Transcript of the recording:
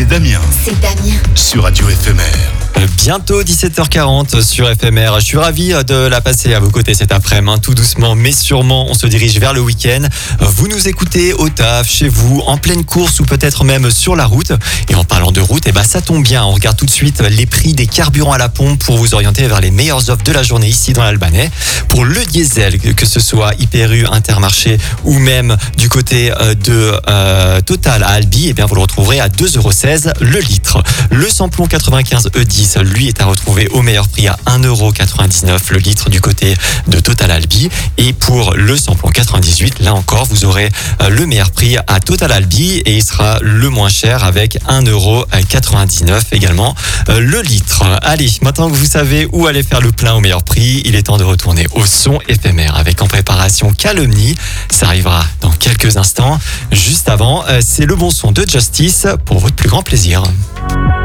Damien C'est Damien. sur Radio FMR. Bientôt 17h40 sur FMR. Je suis ravi de la passer à vos côtés cet après-midi. Tout doucement, mais sûrement, on se dirige vers le week-end. Vous nous écoutez au taf, chez vous, en pleine course ou peut-être même sur la route. Et en parlant de route, ça tombe bien. On regarde tout de suite les prix des carburants à la pompe pour vous orienter vers les meilleures offres de la journée ici dans l'Albanais. Pour le diesel, que ce soit Hyper-U, Intermarché ou même du côté de Total à Albi, vous le retrouverez à 2,16€ le litre. Le samplon 95 E10, lui, est à retrouver au meilleur prix à 1,99€ le litre du côté de Total Albi. Et pour le samplon 98, là encore, vous aurez le meilleur prix à Total Albi et il sera le moins cher avec 1,99€ également le litre. Allez, maintenant que vous savez où aller faire le plein au meilleur prix, il est temps de retourner au son éphémère avec en préparation Calomnie. Ça arrivera dans quelques instants. Juste avant, c'est le bon son de Justice pour votre plus grand plaisir.